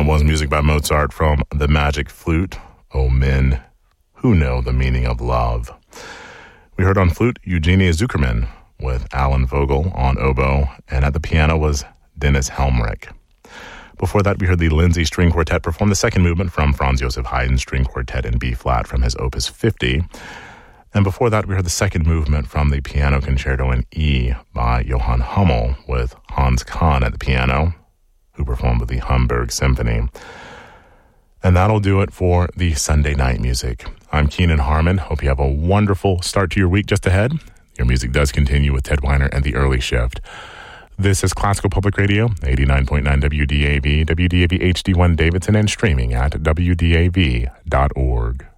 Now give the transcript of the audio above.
That was music by Mozart from The Magic Flute, O Men Who Know the Meaning of Love. We heard on flute Eugenia Zuckerman with Alan Vogel on oboe, and at the piano was Dennis Helmrich. Before that, we heard the Lindsay String Quartet perform the second movement from Franz Joseph Haydn String Quartet in B-flat from his Opus 50. And before that, we heard the second movement from the Piano Concerto in E by Johann Hummel with Hans Kahn at the piano, who performed with the Hamburg Symphony. And that'll do it for the Sunday night music. I'm Keenan Harmon. Hope you have a wonderful start to your week just ahead. Your music does continue with Ted Weiner and the Early Shift. This is Classical Public Radio, 89.9 WDAV, WDAV HD1 Davidson, and streaming at WDAV.org.